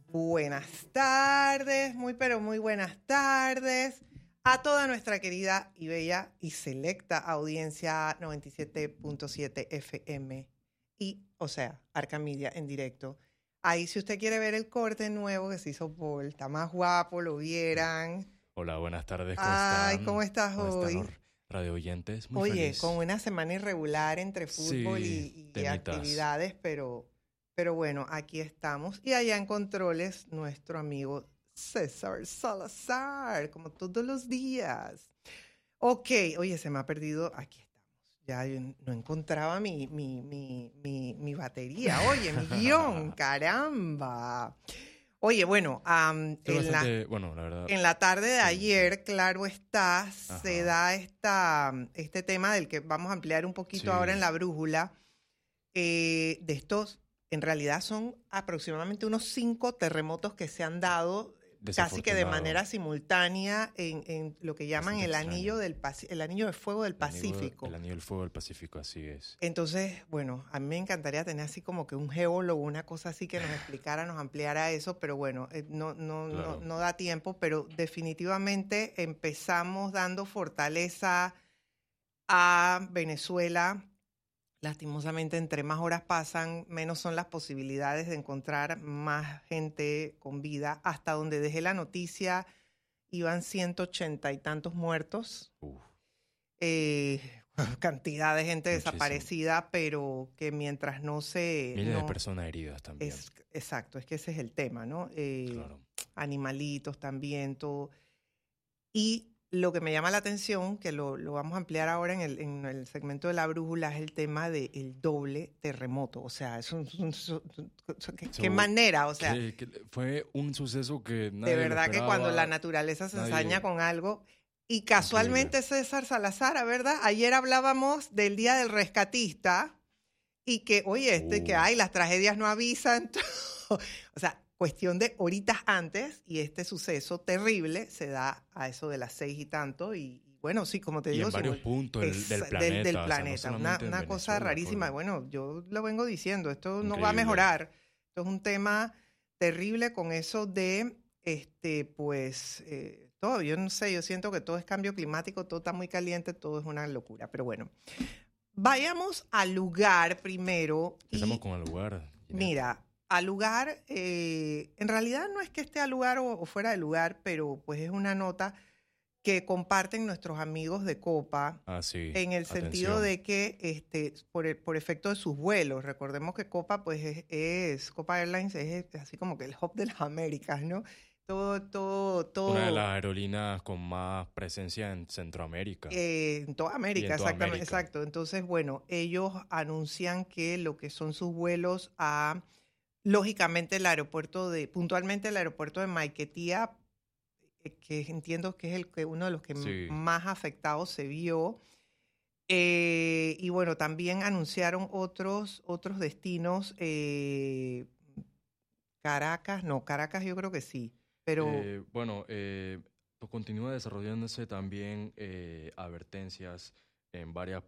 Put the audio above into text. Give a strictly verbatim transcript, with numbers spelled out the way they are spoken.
Buenas tardes, muy pero muy buenas tardes a toda nuestra querida y bella y selecta audiencia noventa y siete punto siete F M y, o sea, Arcamedia en directo. Ahí si usted quiere ver el corte nuevo que se hizo Paul, está más guapo, lo vieran. Hola, buenas tardes, ¿cómo Ay, están? ¿cómo estás ¿Cómo hoy? están los radio oyentes? Muy Oye, feliz. con una semana irregular entre fútbol Sí, y, y temitas. actividades, pero, pero bueno, aquí estamos. Y allá en controles, nuestro amigo César Salazar, como todos los días. Ok, oye, se me ha perdido, aquí estamos. Ya yo no encontraba mi, mi, mi, mi, mi batería, oye, mi guión, caramba. Oye, bueno, um, Estoy en la... bastante, bueno, la verdad. En la tarde de sí, ayer, sí. claro está, se Ajá. da esta, este tema del que vamos a ampliar un poquito Sí. ahora en la brújula. Eh, de estos, en realidad son aproximadamente unos cinco terremotos que se han dado casi que de Desafortunado. manera simultánea en, en lo que llaman Bastante el extraño. anillo del Paci- el anillo de fuego del El anillo- Pacífico. El anillo del fuego del Pacífico, así es. Entonces, bueno, a mí me encantaría tener así como que un geólogo, una cosa así que nos explicara, nos ampliara eso, pero bueno, eh, no, no, Claro. no, no da tiempo, pero definitivamente empezamos dando fortaleza a Venezuela. Lastimosamente, entre más horas pasan, menos son las posibilidades de encontrar más gente con vida. Hasta donde dejé la noticia, iban ciento ochenta y tantos muertos. Uf. Eh, cantidad de gente Muchísimo. desaparecida, pero que mientras no se... Miles no, de personas heridas también. es, exacto, es que ese es el tema, ¿no? Eh, Claro. Animalitos también, todo. Y lo que me llama la atención, que lo, lo vamos a ampliar ahora en el, en el segmento de la brújula, es el tema del doble terremoto. O sea, es un, un- un- ¿qué, So, qué manera? O sea, que- que fue un suceso que nadie de lo verdad que esperaba, cuando la naturaleza se nadie- ensaña con algo. Y casualmente Increíble. César Salazar, ¿verdad? Ayer hablábamos del Día del Rescatista y que, oye, este, que Uh. hay, las tragedias no avisan. O sea, cuestión de horitas antes y este suceso terrible se da a eso de las seis y tanto y, y bueno, sí, como te Y digo, en varios simul- puntos del, es- del del- planeta. del o sea, no planeta. Una, solamente en una cosa Venezuela, rarísima. fue Bueno, yo lo vengo diciendo, esto no va a increíble. mejorar. Esto es un tema terrible con eso de, este, pues, eh, todo, yo no sé, yo siento que todo es cambio climático, todo está muy caliente, todo es una locura, pero bueno. Vayamos al lugar primero. y- Empezamos con el lugar. Ginette. Mira, al lugar, eh, en realidad no es que esté al lugar o, o fuera de lugar, pero pues es una nota que comparten nuestros amigos de Copa Ah, sí. en el sentido Atención. de que este, por, el- por efecto de sus vuelos, recordemos que Copa pues es, es- Copa Airlines es así como que el hub de las Américas, ¿no? Todo, todo, todo. Una de las aerolíneas con más presencia en Centroamérica. Eh, en toda América, Y en toda exactamente, América. exacto. Entonces, bueno, ellos anuncian que lo que son sus vuelos a, lógicamente, el aeropuerto de, puntualmente el aeropuerto de Maiquetía, eh, que entiendo que es el que uno de los que m- Sí. más afectados se vio. Eh, y bueno, también anunciaron otros, otros destinos. eh, Caracas, no, Caracas yo creo que sí, pero Eh, bueno, eh, pues continúa desarrollándose también eh, advertencias en varias